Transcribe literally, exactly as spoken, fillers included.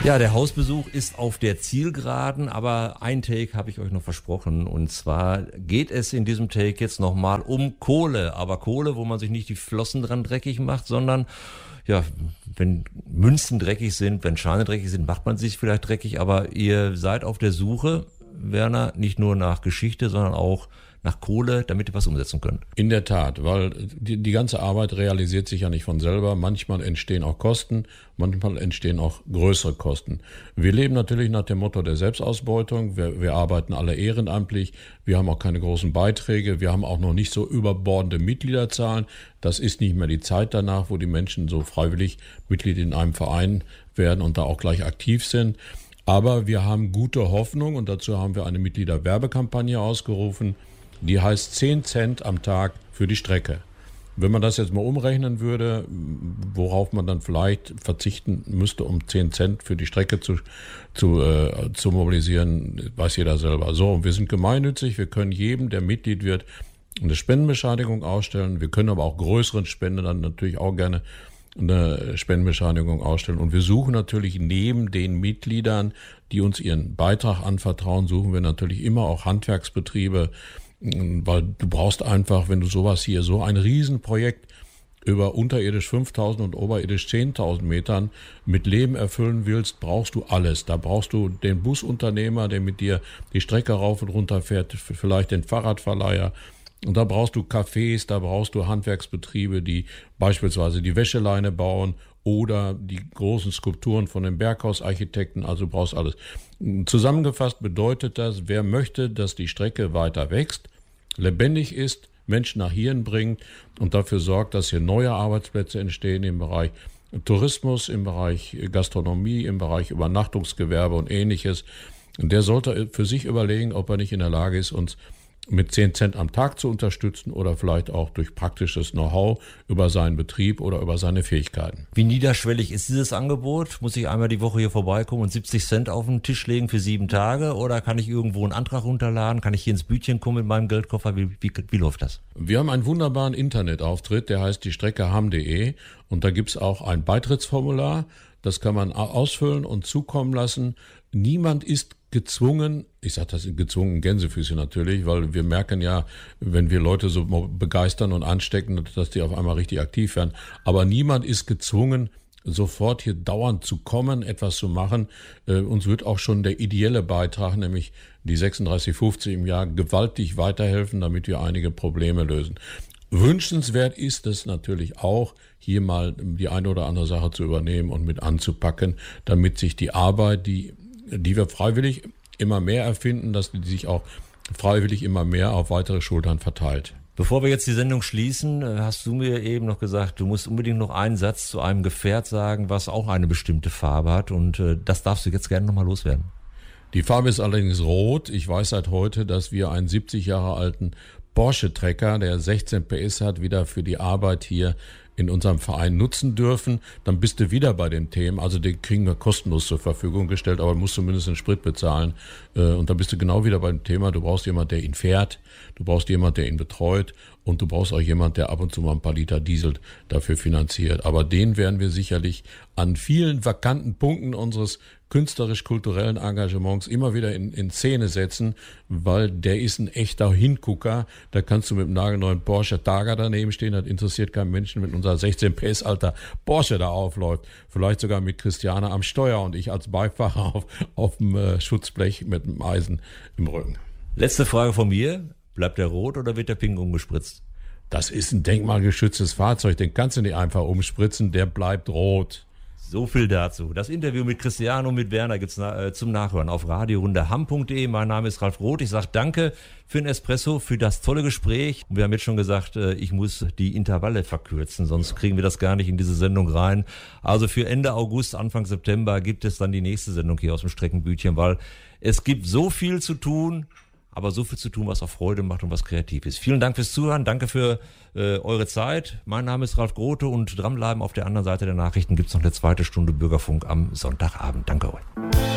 Ja, der Hausbesuch ist auf der Zielgeraden, aber ein Take habe ich euch noch versprochen. Und zwar geht es in diesem Take jetzt nochmal um Kohle. Aber Kohle, wo man sich nicht die Flossen dran dreckig macht, sondern ja, wenn Münzen dreckig sind, wenn Scheine dreckig sind, macht man sich vielleicht dreckig. Aber ihr seid auf der Suche, Werner, nicht nur nach Geschichte, sondern auch nach Kohle, damit ihr was umsetzen könnt. In der Tat, weil die, die ganze Arbeit realisiert sich ja nicht von selber. Manchmal entstehen auch Kosten, manchmal entstehen auch größere Kosten. Wir leben natürlich nach dem Motto der Selbstausbeutung. Wir, wir arbeiten alle ehrenamtlich. Wir haben auch keine großen Beiträge. Wir haben auch noch nicht so überbordende Mitgliederzahlen. Das ist nicht mehr die Zeit danach, wo die Menschen so freiwillig Mitglied in einem Verein werden und da auch gleich aktiv sind. Aber wir haben gute Hoffnung und dazu haben wir eine Mitgliederwerbekampagne ausgerufen. Die heißt zehn Cent am Tag für die Strecke. Wenn man das jetzt mal umrechnen würde, worauf man dann vielleicht verzichten müsste, um zehn Cent für die Strecke zu, zu, äh, zu mobilisieren, weiß jeder selber. So, wir sind gemeinnützig, wir können jedem, der Mitglied wird, eine Spendenbescheinigung ausstellen. Wir können aber auch größeren Spenden dann natürlich auch gerne eine Spendenbescheinigung ausstellen. Und wir suchen natürlich neben den Mitgliedern, die uns ihren Beitrag anvertrauen, suchen wir natürlich immer auch Handwerksbetriebe, weil du brauchst einfach, wenn du sowas hier, so ein Riesenprojekt über unterirdisch fünftausend und oberirdisch zehntausend Metern mit Leben erfüllen willst, brauchst du alles. Da brauchst du den Busunternehmer, der mit dir die Strecke rauf und runter fährt, vielleicht den Fahrradverleiher. Und da brauchst du Cafés, da brauchst du Handwerksbetriebe, die beispielsweise die Wäscheleine bauen oder die großen Skulpturen von den Berghausarchitekten, also du brauchst alles. Zusammengefasst bedeutet das, wer möchte, dass die Strecke weiter wächst, lebendig ist, Menschen nach hierhin bringt und dafür sorgt, dass hier neue Arbeitsplätze entstehen im Bereich Tourismus, im Bereich Gastronomie, im Bereich Übernachtungsgewerbe und Ähnliches. Und der sollte für sich überlegen, ob er nicht in der Lage ist, uns mit zehn Cent am Tag zu unterstützen oder vielleicht auch durch praktisches Know-how über seinen Betrieb oder über seine Fähigkeiten. Wie niederschwellig ist dieses Angebot? Muss ich einmal die Woche hier vorbeikommen und siebzig Cent auf den Tisch legen für sieben Tage? Oder kann ich irgendwo einen Antrag runterladen? Kann ich hier ins Bütchen kommen mit meinem Geldkoffer? Wie, wie, wie läuft das? Wir haben einen wunderbaren Internetauftritt, der heißt die Strecke ham punkt de und da gibt's auch ein Beitrittsformular. Das kann man ausfüllen und zukommen lassen. Niemand ist gezwungen, ich sage das in gezwungen Gänsefüßchen natürlich, weil wir merken ja, wenn wir Leute so begeistern und anstecken, dass die auf einmal richtig aktiv werden. Aber niemand ist gezwungen, sofort hier dauernd zu kommen, etwas zu machen. Äh, uns wird auch schon der ideelle Beitrag, nämlich die sechsunddreißig fünfzig im Jahr, gewaltig weiterhelfen, damit wir einige Probleme lösen. Wünschenswert ist es natürlich auch, hier mal die eine oder andere Sache zu übernehmen und mit anzupacken, damit sich die Arbeit, die, die wir freiwillig immer mehr erfinden, dass die sich auch freiwillig immer mehr auf weitere Schultern verteilt. Bevor wir jetzt die Sendung schließen, hast du mir eben noch gesagt, du musst unbedingt noch einen Satz zu einem Gefährt sagen, was auch eine bestimmte Farbe hat und äh, das darfst du jetzt gerne nochmal loswerden. Die Farbe ist allerdings rot. Ich weiß seit heute, dass wir einen siebzig Jahre alten Porsche-Trecker, der sechzehn P S hat, wieder für die Arbeit hier in unserem Verein nutzen dürfen. Dann bist du wieder bei dem Thema, also den kriegen wir kostenlos zur Verfügung gestellt, aber du musst zumindest den Sprit bezahlen. Und dann bist du genau wieder beim Thema, du brauchst jemanden, der ihn fährt, du brauchst jemanden, der ihn betreut und du brauchst auch jemanden, der ab und zu mal ein paar Liter Diesel dafür finanziert. Aber den werden wir sicherlich an vielen vakanten Punkten unseres künstlerisch-kulturellen Engagements immer wieder in, in Szene setzen, weil der ist ein echter Hingucker. Da kannst du mit einem nagelneuen Porsche Targa daneben stehen, das interessiert keinen Menschen, wenn unser sechzehn P S alter Porsche da aufläuft. Vielleicht sogar mit Christiane am Steuer und ich als Beifahrer auf, auf dem äh, Schutzblech mit dem Eisen im Rücken. Letzte Frage von mir. Bleibt der rot oder wird der pink umgespritzt? Das ist ein denkmalgeschütztes Fahrzeug, den kannst du nicht einfach umspritzen, der bleibt rot. So viel dazu. Das Interview mit Cristiano, mit Werner gibt's na, äh, zum Nachhören auf radiorunde ham punkt de. Mein Name ist Ralf Roth. Ich sage danke für den Espresso, für das tolle Gespräch. Und wir haben jetzt schon gesagt, äh, ich muss die Intervalle verkürzen, sonst kriegen wir das gar nicht in diese Sendung rein. Also für Ende August, Anfang September gibt es dann die nächste Sendung hier aus dem Streckenbütchen, weil es gibt so viel zu tun, aber so viel zu tun, was auch Freude macht und was kreativ ist. Vielen Dank fürs Zuhören, danke für äh, eure Zeit. Mein Name ist Ralf Grote und dranbleiben auf der anderen Seite der Nachrichten gibt's noch eine zweite Stunde Bürgerfunk am Sonntagabend. Danke euch.